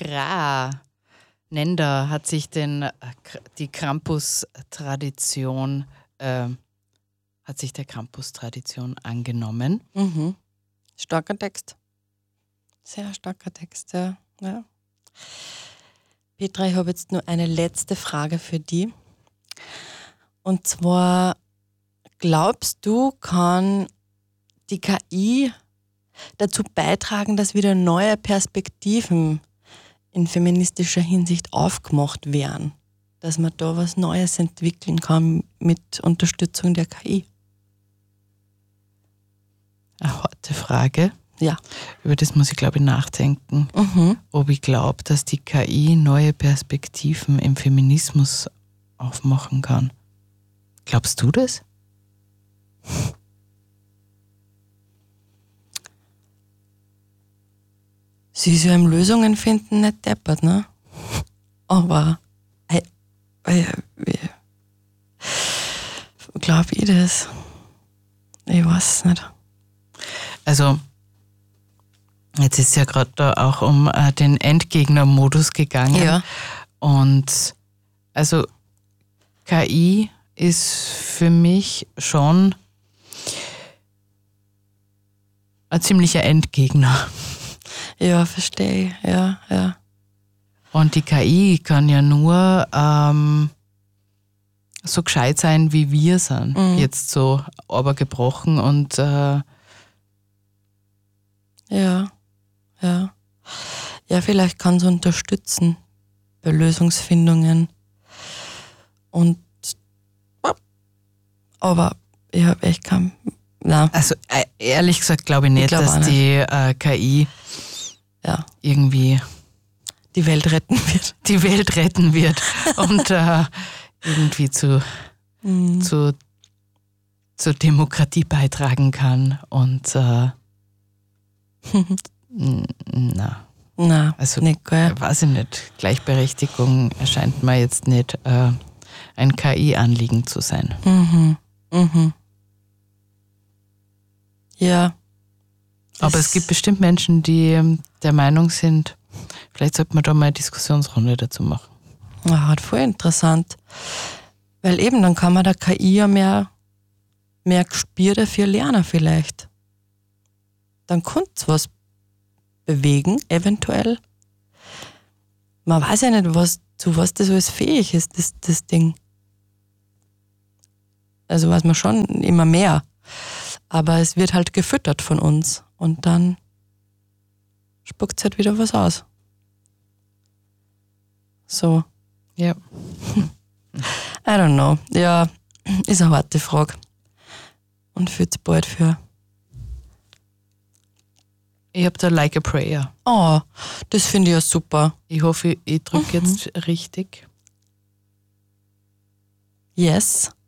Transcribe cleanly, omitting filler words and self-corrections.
Nender hat sich die Krampus-Tradition angenommen. Mhm. Starker Text. Sehr starker Text, ja. Petra, ich habe jetzt nur eine letzte Frage für dich. Und zwar, glaubst du, kann die KI dazu beitragen, dass wieder neue Perspektiven in feministischer Hinsicht aufgemacht werden? Dass man da was Neues entwickeln kann mit Unterstützung der KI? Eine harte Frage. Ja. Über das muss ich, glaube ich, nachdenken. Ob ich glaube, dass die KI neue Perspektiven im Feminismus aufmachen kann. Glaubst du das? Sie ist ja im Lösungen finden nicht deppert, ne? Aber glaube ich das? Ich weiß es nicht. Also, jetzt ist ja gerade da auch um den Endgegner-Modus gegangen. Ja. Und also KI ist für mich schon ein ziemlicher Endgegner. Ja, verstehe ich. Ja. Und die KI kann ja nur so gescheit sein, wie wir sind. Jetzt so aber gebrochen und Ja, vielleicht kann sie unterstützen bei Lösungsfindungen. Aber ich habe echt nein. Also ehrlich gesagt glaube ich nicht, dass die KI irgendwie die Welt retten wird. Und irgendwie zur Demokratie beitragen kann. Und na, also nicht, gell? weiß ich nicht. Gleichberechtigung erscheint mir jetzt nicht ein KI-Anliegen zu sein. Ja. Aber es gibt bestimmt Menschen, die der Meinung sind, vielleicht sollte man da mal eine Diskussionsrunde dazu machen. Ja, voll interessant. Weil eben, dann kann man der KI ja mehr Gespür dafür lernen vielleicht. Dann könnte es was bewegen, eventuell. Man weiß ja nicht, zu was das alles fähig ist, das Ding. Also weiß man schon immer mehr. Aber es wird halt gefüttert von uns. Und dann spuckt es halt wieder was aus. So. Ja. I don't know. Ja, ist eine harte Frage. Und viel zu bald für. Ich habe da Like a Prayer. Oh, das finde ich ja super. Ich hoffe, ich drücke jetzt richtig. Yes.